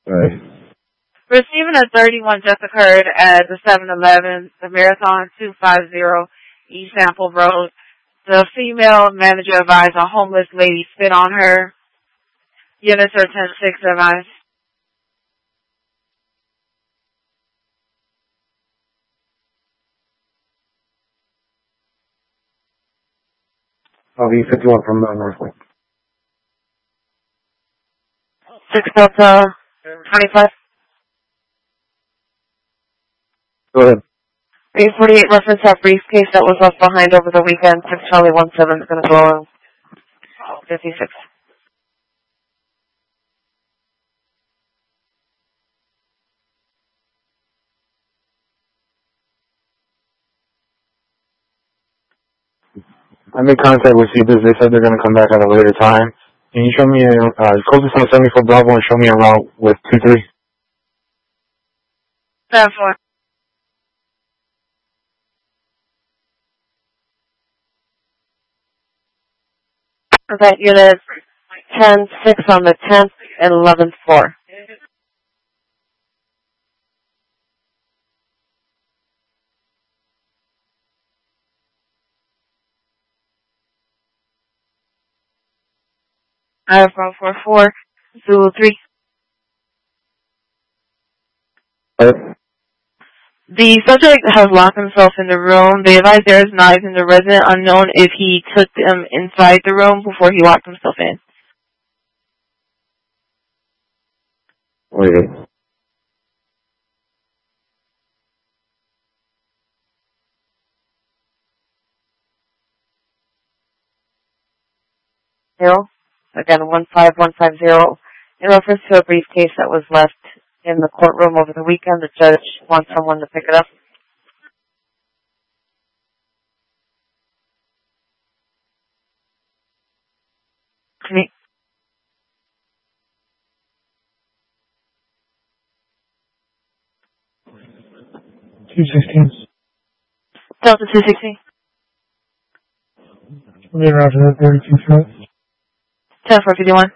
Right. Receiving a 31 just occurred at the 7-Eleven, the Marathon 250 East Sample Road. The female manager advised a homeless lady spit on her. Units are 10-6 advised. V51 from Northway. 6 Delta 25. Go ahead. 848 reference that briefcase that was left behind over the weekend. 6 Charlie 17 is going to go 56. I made contact with Cedars. They said they're going to come back at a later time. Can you show me closest on 74 Bravo and show me a route with 2-3? 7-4. That unit 10-6 on the 10th and 11-4. I have 444 Zulu 3. The subject has locked himself in the room. They advise there is knives in the resident. Unknown if he took them inside the room before he locked himself in. Wait. Again, 15150. In reference to a briefcase that was left in the courtroom over the weekend, the judge wants someone to pick it up. Me. Delta 260. Roger that, 32 short. 10-451.